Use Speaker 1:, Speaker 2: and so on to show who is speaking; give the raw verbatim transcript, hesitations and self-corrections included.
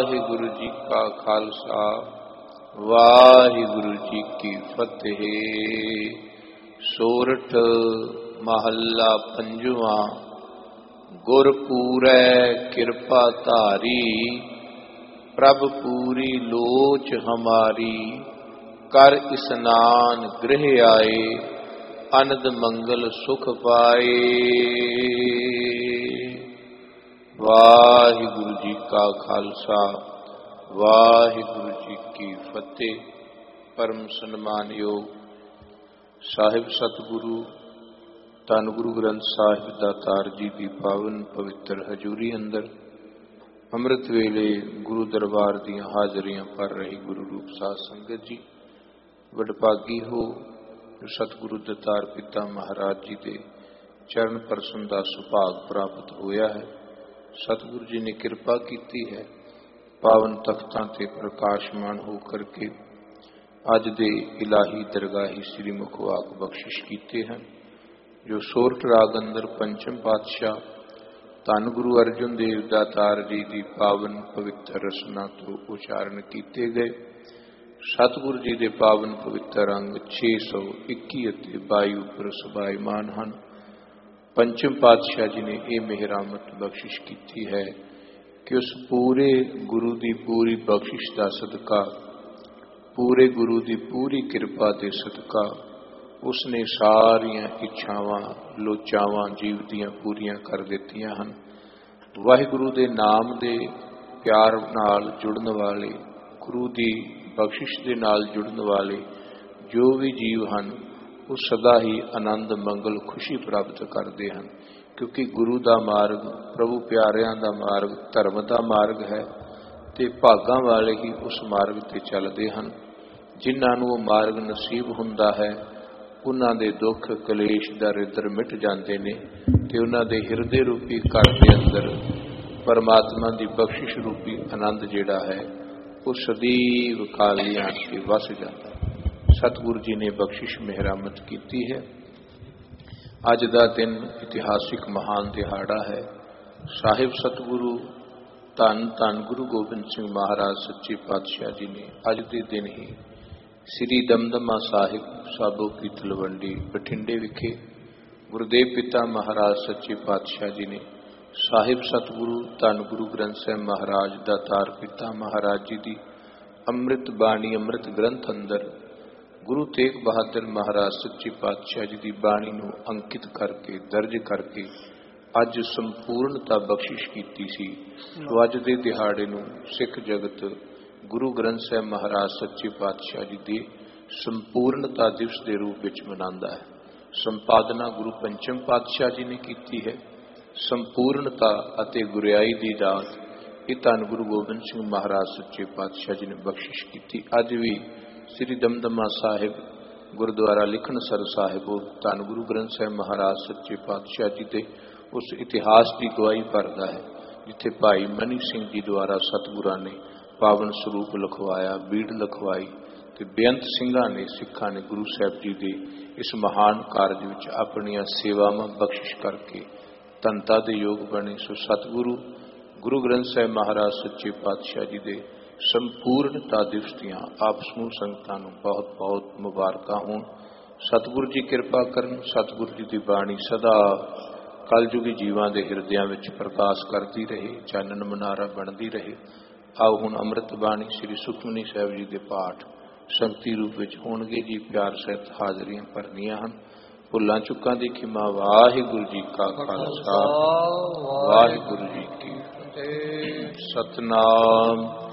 Speaker 1: वाहिगुरु जी का खालसा वाहिगुरु जी की फतेह। सोरठ महला पंजवा। गुर पूरै कृपा धारी प्रभ पूरी लोच हमारी। कर स्नान गृह आए अनद मंगल सुख पाए। वाहिगुरु जी का खालसा वाहिगुरु जी की फतेह। परम सन्मानयोग साहिब सतगुरु धन गुरु ग्रंथ साहिब दातार जी की पावन पवित्र हजूरी अंदर अमृत वेले गुरु दरबार दियां हाजरियां भर रही गुरु रूप साध संगत जी वडभागी हो जो सतगुरु दतार पिता महाराज जी के चरण परसन का सुभाग प्राप्त होया है। सतगुरु जी ने कृपा की है पावन तख्तां ते प्रकाशमान होकर के अज दे इलाही दरगाही श्री मुखवाक बख्शिश कीते हैं। जो सोरठ राग अंदर पंचम पातशाह धन गुरु अर्जुन देव दातार जी की पावन पवित्र रसना तो उचारण किए गए। सतगुरु जी के पावन पवित्र अंग छे सौ इक्की बाई उपर सुभाईमान हैं। पंचम पातशाह जी ने यह मेहरामत बख्शिश की है कि उस पूरे गुरु की पूरी बख्शिश का सदका पूरे गुरु की पूरी कृपा के सदका उसने सारिया इच्छावां लोचावां जीव दियां पूरियां कर दित्तियां हन। वाहिगुरु के नाम के प्यार नाल जुड़न वाले गुरु की बख्शिश के नाल जुड़न वाले जो भी जीव हैं वो सदा ही आनंद मंगल खुशी प्राप्त करते हैं क्योंकि गुरु का मार्ग प्रभु प्यारियां का मार्ग धर्म का मार्ग है ते भागां वाले ही उस मार्ग ते चलते हैं। जिन्होंने वो मार्ग नसीब हुंदा है उन्हां दे दुख कलेश दरिद्र मिट जाते हैं ते उन्हां दे हिरदे रूपी घर के अंदर परमात्मा की बख्शिश रूपी आनंद जिहड़ा है वो सदैव काली आण के वस जाता है। सतगुरु जी ने बख्शिश मेहरामत की है। अज का दिन इतिहासिक महान दिहाड़ा है। साहिब सतगुरु धन धन गुरु गोबिंद सिंह महाराज सच्चे पातशाह जी ने अज के दिन ही श्री दमदमा साहिब साबो की तलवंडी बठिंडे विखे गुरुदेव पिता महाराज सच्चे पातशाह जी ने साहिब सतगुरु धन गुरु ग्रंथ साहिब महाराज दातार पिता महाराज जी की अमृत बाणी अमृत ग्रंथ अंदर गुरु तेग बहादुर महाराज सच्चे पातशाह जी की बाणी नूं अंकित करके दर्ज करके अज संपूर्णता बख्शिश की सी। तो अज के दिहाड़े नूं सिख जगत गुरु ग्रंथ साहिब महाराज सच्चे पातशाह जी के संपूर्णता दिवस के रूप में मनाता है। संपादना गुरु पंचम पातशाह जी ने की है। संपूर्णता अते गुरियाई की दात ये धन गुरु गोबिंद सिंह महाराज सच्चे पातशाह जी ने बख्शिश की। अज भी श्री दमदमा साहिब गुरुद्वारा लिखणसर साहिब धन गुरु ग्रंथ साहिब महाराज सच्चे पातशाह जी के उस इतिहास की गवाही भरता है जिथे भाई मनी सिंह जी द्वारा सतगुरां ने पावन स्वरूप लिखवाया बीड़ लिखवाई तो बेअंत सिंघां ने सिखा ने गुरु साहब जी के इस महान कार्य विच अपनियां सेवावां बख्शिश करके धनता दे योग बने। सो सतगुरु गुरु ग्रंथ साहिब महाराज सच्चे पातशाह जी के संपूर्णता दिवस दियां आप समूह संगतां नूं बहुत बहुत मुबारकां होण। सतगुरु जी कृपा करन। सतगुरु जी की बाणी सदा कलयुगी जीवां दे हिरदियां विच प्रकाश करती रहे चानन मनारा बनती रहे। आओ हुण अमृत बाणी श्री सुखमनी साहिब जी के पाठ संगती रूप विच होणगे जी। प्यार सहित हाजरियां भरनियां हन। भुलां चुकां दी खिमा। वाहिगुरु जी का खालसा वाहिगुरु जी की फतेह। सतनाम।